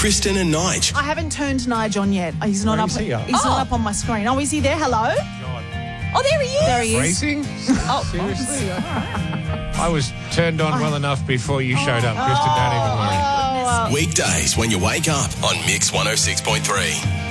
Kristen and Nige. I haven't turned Nige on yet. He's not Where up. is he? He's not up on my screen. Oh, is he there? Hello? God. Oh, there he is. There he is. Racing? Oh, Seriously? I was turned on well enough before you showed up, Kristen. Don't even worry. Oh, Weekdays when you wake up on Mix 106.3.